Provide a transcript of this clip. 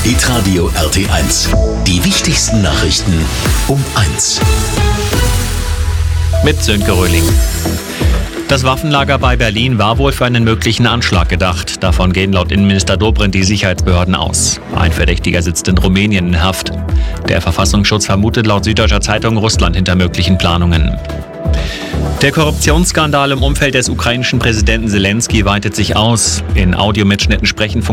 Hitradio RT1. Die wichtigsten Nachrichten um 1. Mit Sönke Röhling. Das Waffenlager bei Berlin war wohl für einen möglichen Anschlag gedacht. Davon gehen laut Innenminister Dobrindt die Sicherheitsbehörden aus. Ein Verdächtiger sitzt in Rumänien in Haft. Der Verfassungsschutz vermutet laut Süddeutscher Zeitung Russland hinter möglichen Planungen. Der Korruptionsskandal im Umfeld des ukrainischen Präsidenten Selenskyj weitet sich aus. In Audiomitschnitten sprechen